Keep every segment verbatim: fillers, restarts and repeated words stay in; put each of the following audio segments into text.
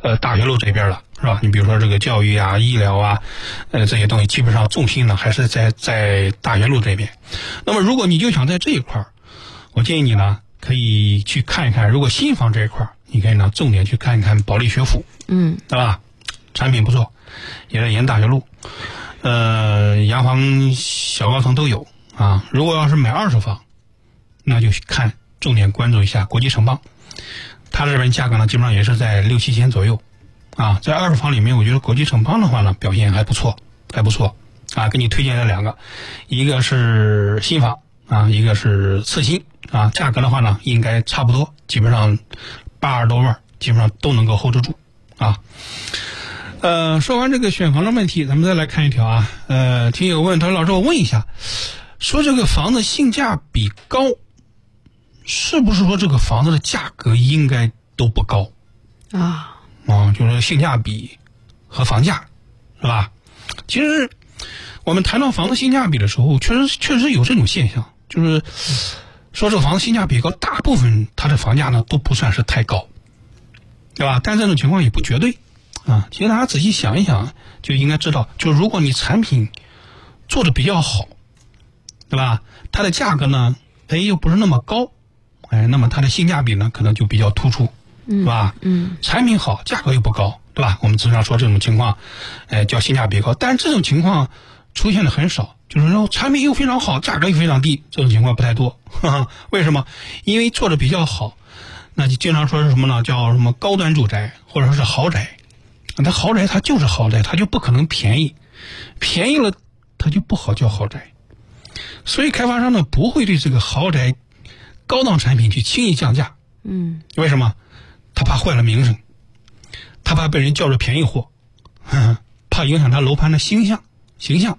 呃大学路这边了，是吧？你比如说这个教育啊、医疗啊，呃这些东西基本上重心呢还是在在大学路这边。那么如果你就想在这一块儿，我建议你呢可以去看一看，如果新房这一块儿，你可以呢重点去看一看保利学府， 嗯， 对吧？产品不错，也在沿大学路，呃，洋房、小高层都有啊。如果要是买二手房，那就看重点关注一下国际城邦，它这边价格呢基本上也是在六七千左右啊。在二手房里面，我觉得国际城邦的话呢表现还不错，还不错啊。给你推荐了两个，一个是新房啊，一个是次新啊。价格的话呢应该差不多，基本上八十多万，基本上都能够 hold 得住啊。呃，说完这个选房的问题，咱们再来看一条啊。呃，听友问他，老师，我问一下，说这个房子性价比高，是不是说这个房子的价格应该都不高啊？ 啊，就是性价比和房价，是吧？其实我们谈到房子性价比的时候，确实确实有这种现象，就是说这个房子性价比高，大部分它的房价呢都不算是太高，对吧？但这种情况也不绝对啊。其实大家仔细想一想，就应该知道，就如果你产品做的比较好，对吧？它的价格呢，哎又不是那么高，哎，那么它的性价比呢可能就比较突出，是吧？ 嗯， 产品好，价格又不高，对吧？我们经常说这种情况，哎，叫性价比高。但是这种情况出现的很少，就是说产品又非常好，价格又非常低，这种情况不太多。呵呵，为什么？因为做的比较好，那就经常说是什么呢？叫什么高端住宅或者说是豪宅。那豪宅它就是豪宅，它就不可能便宜，便宜了它就不好叫豪宅。所以开发商呢不会对这个豪宅高档产品去轻易降价。 嗯， 为什么？他怕坏了名声，他怕被人叫着便宜货，呵呵，怕影响他楼盘的形象形象。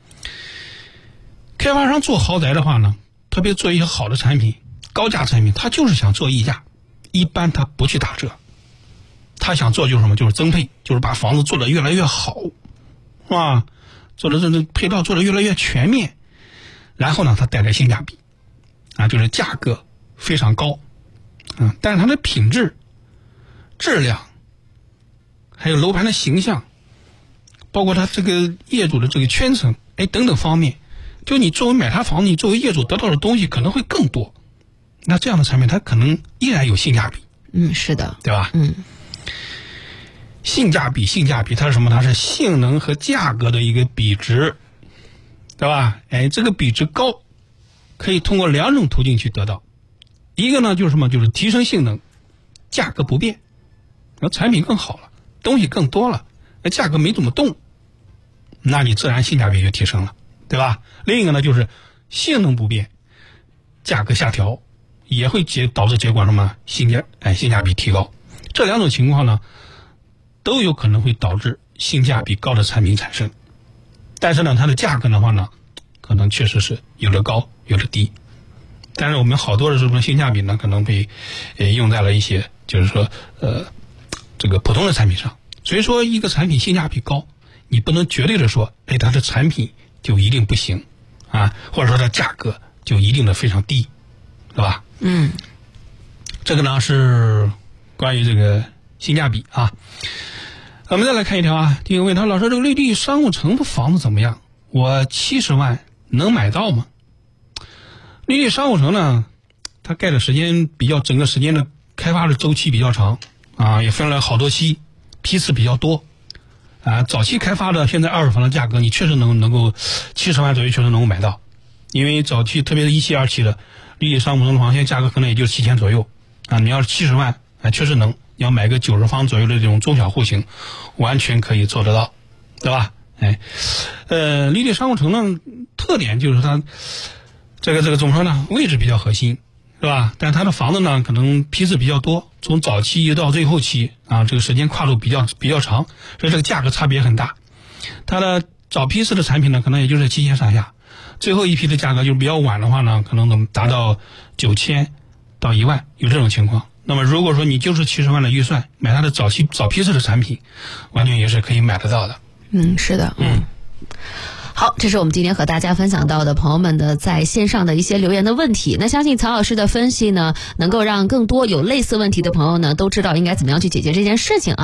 开发商做豪宅的话呢，特别做一些好的产品、高价产品，他就是想做溢价，一般他不去打折，他想做就是什么？就是增配，就是把房子做得越来越好，是吧？做的这这配套做得越来越全面，然后呢，它带来性价比，啊，就是价格非常高，嗯，但是它的品质、质量，还有楼盘的形象，包括它这个业主的这个圈层，哎，等等方面，就你作为买他房子，你作为业主得到的东西可能会更多。那这样的产品，它可能依然有性价比。 嗯，是的， 对吧？ 嗯， 性价比，性价比，它是什么？它是性能和价格的一个比值，对吧？哎，这个比值高，可以通过两种途径去得到。一个呢就是什么？就是提升性能，价格不变，那产品更好了，东西更多了，那价格没怎么动，那你自然性价比就提升了，对吧？另一个呢就是性能不变，价格下调，也会结导致结果什么？性价哎性价比提高。这两种情况呢，都有可能会导致性价比高的产品产生。但是呢，它的价格的话呢，可能确实是有的高，有的低。但是我们好多的时候性价比呢，可能被呃用在了一些就是说呃这个普通的产品上。所以说，一个产品性价比高，你不能绝对的说，哎，它的产品就一定不行啊，或者说它价格就一定的非常低，是吧？ 嗯， 这个呢是关于这个性价比啊。我们再来看一条啊，听友问他，老师，这个绿地商务城的房子怎么样？我七十万能买到吗？绿地商务城呢，它盖的时间比较，整个时间的开发的周期比较长啊，也分了好多期，批次比较多啊。早期开发的，现在二手房的价格，你确实能能够七十万左右确实能够买到，因为早期特别是一期、二期的绿地商务城的房，现在价格可能也就七千左右啊。你要是七十万，哎，确实能。你要买个九十方左右的这种中小户型，完全可以做得到，对吧？哎，呃，绿地商务城呢，特点就是它这个这个怎么说呢？位置比较核心，是吧？但它的房子呢，可能批次比较多，从早期到最后期啊，这个时间跨度比较比较长，所以这个价格差别很大。它的早批次的产品呢，可能也就是七千上下，最后一批的价格就是比较晚的话呢，可能能达到九千到一万，有这种情况。那么如果说你就是七十万的预算买它的早期早批次的产品，完全也是可以买得到的。 嗯，是的，嗯。好，这是我们今天和大家分享到的朋友们的在线上的一些留言的问题。那相信曹老师的分析呢，能够让更多有类似问题的朋友呢，都知道应该怎么样去解决这件事情啊。